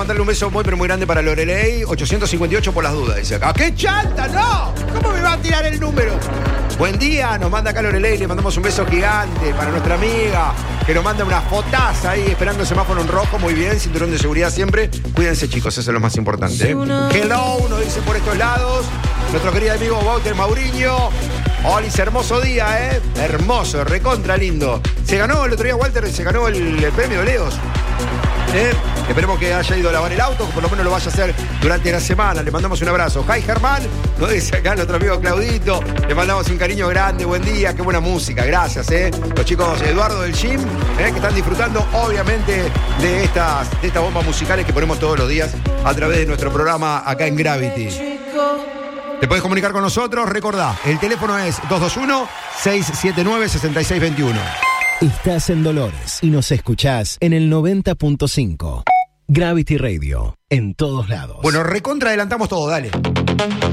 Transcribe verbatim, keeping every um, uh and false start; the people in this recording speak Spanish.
mandarle un beso muy, pero muy grande para Lorelei. ochocientos cincuenta y ocho por las dudas, dice acá. ¡Qué chanta, no! ¿Cómo me va a tirar el número? Buen día, nos manda acá Lorelei. Le mandamos un beso gigante para nuestra amiga, que nos manda una fotaza ahí, esperando el semáforo en rojo. Muy bien, cinturón de seguridad siempre. Cuídense, chicos, eso es lo más importante, ¿eh? Hello, nos dice por estos lados nuestro querido amigo Walter Mauriño. Olis, hermoso día, ¿eh? Hermoso, recontra lindo. Se ganó el otro día, Walter, se ganó el, el premio de Leos. ¿Eh? Esperemos que haya ido a lavar el auto, que por lo menos lo vaya a hacer durante la semana. Le mandamos un abrazo. Hi, Germán, nos dice acá nuestro amigo Claudito. Le mandamos un cariño grande, buen día, qué buena música, gracias, ¿eh? Los chicos Eduardo del Gym, ¿eh? Que están disfrutando, obviamente, de estas, de estas bombas musicales que ponemos todos los días a través de nuestro programa acá en Gravity. Te podés comunicar con nosotros, recordá, el teléfono es dos dos uno, seis siete nueve, seis seis dos uno. Estás en Dolores y nos escuchás en el noventa punto cinco. Gravity Radio, en todos lados. Bueno, recontra adelantamos todo, dale.